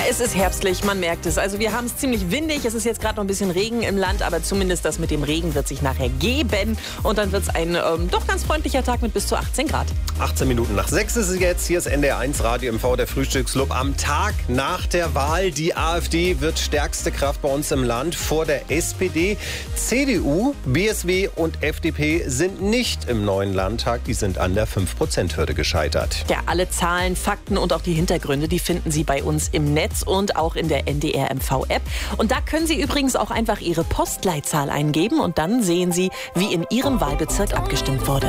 Es ist herbstlich, man merkt es. Also wir haben es ziemlich windig. Es ist jetzt gerade noch ein bisschen Regen im Land, aber zumindest das mit dem Regen wird sich nachher geben. Und dann wird es ein doch ganz freundlicher Tag mit bis zu 18 Grad. 18 Minuten nach 6 ist es jetzt. Hier ist NDR1 Radio MV, der Frühstücksclub. Am Tag nach der Wahl. Die AfD wird stärkste Kraft bei uns im Land vor der SPD. CDU, BSW und FDP sind nicht im neuen Landtag. Die sind an der 5%-Hürde gescheitert. Ja, alle Zahlen, Fakten und auch die Hintergründe, die finden Sie bei uns im Netz und auch in der NDR MV-App. Und da können Sie übrigens auch einfach Ihre Postleitzahl eingeben und dann sehen Sie, wie in Ihrem Wahlbezirk abgestimmt wurde.